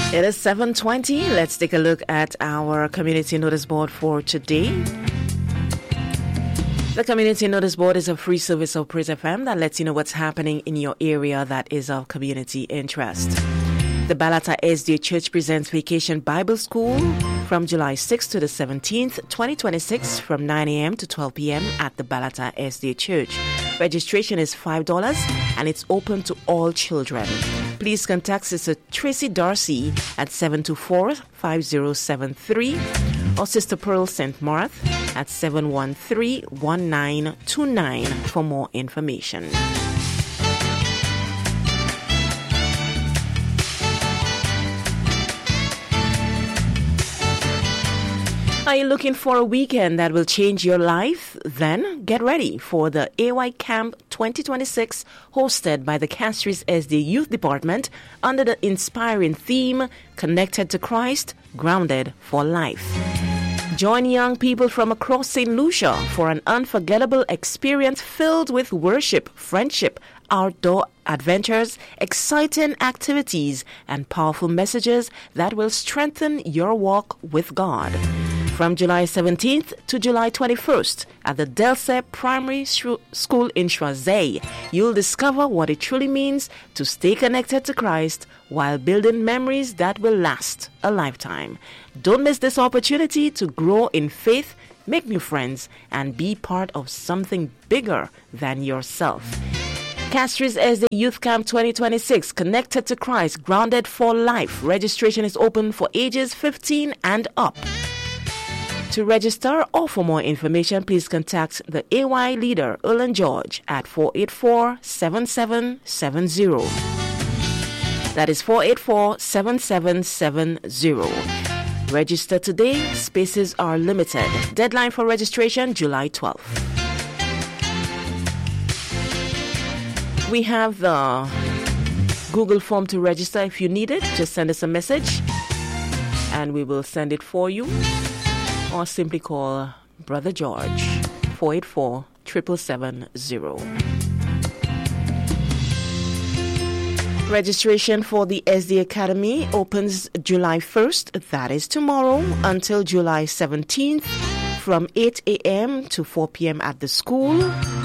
It is 7:20. Let's take a look at our community notice board for today. The community notice board is a free service of Praise FM that lets you know what's happening in your area that is of community interest. The Balata SDA Church presents Vacation Bible School from July 6th to the 17th, 2026 from 9 a.m. to 12 p.m. at the Balata SDA Church. Registration is $5 and it's open to all children. Please contact Sister Tracy Darcy at 724-5073 or Sister Pearl St. Marth at 713-1929 for more information. Are you looking for a weekend that will change your life? Then get ready for the AY Camp 2026 hosted by the Castries SDA Youth Department under the inspiring theme, Connected to Christ, Grounded for Life. Join young people from across St. Lucia for an unforgettable experience filled with worship, friendship, outdoor adventures, exciting activities, and powerful messages that will strengthen your walk with God. From July 17th to July 21st at the Delse Primary School in Choisey, you'll discover what it truly means to stay connected to Christ while building memories that will last a lifetime. Don't miss this opportunity to grow in faith, make new friends, and be part of something bigger than yourself. Castries as the Youth Camp 2026, Connected to Christ, Grounded for Life. Registration is open for ages 15 and up. To register or for more information, please contact the AY leader, Erlen George, at 484-7770. That is 484-7770. Register today. Spaces are limited. Deadline for registration, July 12th. We have the Google form to register if you need it. Just send us a message and we will send it for you. Or simply call Brother George, 484-7770. Registration for the SD Academy opens July 1st, that is tomorrow, until July 17th from 8 a.m. to 4 p.m. at the school.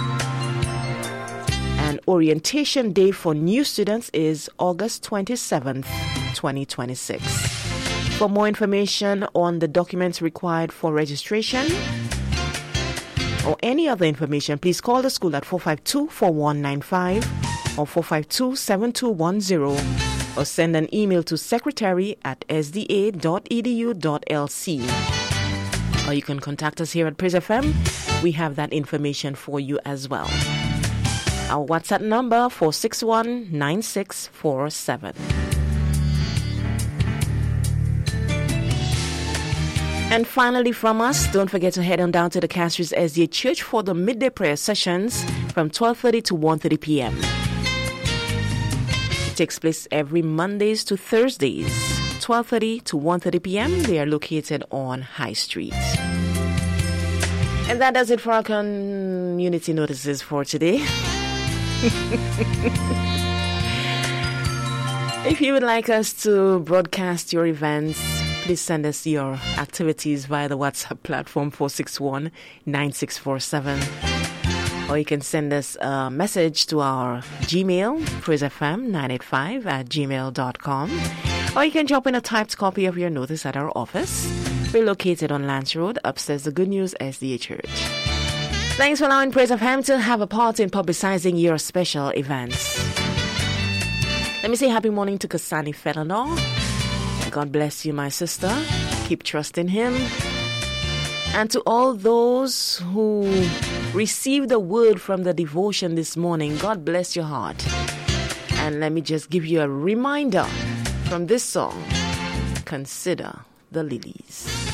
And orientation day for new students is August 27th, 2026. For more information on the documents required for registration or any other information, please call the school at 452-4195 or 452-7210 or send an email to secretary@sda.edu.lc. Or you can contact us here at Praise FM. We have that information for you as well. Our WhatsApp number 461-9647. And finally from us, don't forget to head on down to the Castries SDA Church for the midday prayer sessions from 12:30 to 1:30 p.m. It takes place every Mondays to Thursdays, 12:30 to 1:30 p.m. They are located on High Street. And that does it for our community notices for today. If you would like us to broadcast your events, please send us your activities via the WhatsApp platform 461-9647. Or you can send us a message to our Gmail, praisefm985@gmail.com. Or you can drop in a typed copy of your notice at our office. We're located on Lance Road, upstairs the Good News SDA Church. Thanks for allowing Praise FM to have a part in publicizing your special events. Let me say happy morning to Kasani Felano. God bless you, my sister. Keep trusting Him. And to all those who received the word from the devotion this morning, God bless your heart. And let me just give you a reminder from this song, Consider the Lilies.